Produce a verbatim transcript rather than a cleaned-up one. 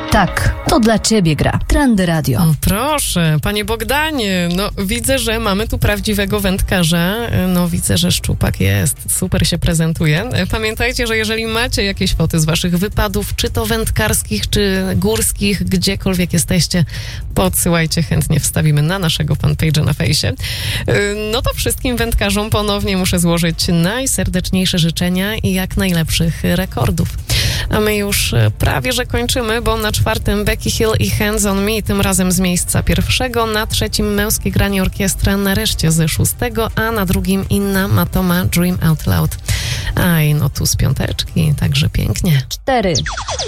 Tak, to dla ciebie gra. Trendy Radio. O, proszę, panie Bogdanie, no widzę, że mamy tu prawdziwego wędkarza. No widzę, że szczupak jest, super się prezentuje. Pamiętajcie, że jeżeli macie jakieś foty z waszych wypadów, czy to wędkarskich, czy górskich, gdziekolwiek jesteście, podsyłajcie, chętnie wstawimy na naszego fanpage'a na fejsie. No to wszystkim wędkarzom ponownie muszę złożyć najserdeczniejsze życzenia i jak najlepszych rekordów. A my już prawie, że kończymy, bo na czwartym Becky Hill i Hands on Me, tym razem z miejsca pierwszego, na trzecim męskie granie orkiestra nareszcie ze szóstego, a na drugim Inna Matoma Dream Out Loud. Aj, no tu z piąteczki, także pięknie. Cztery.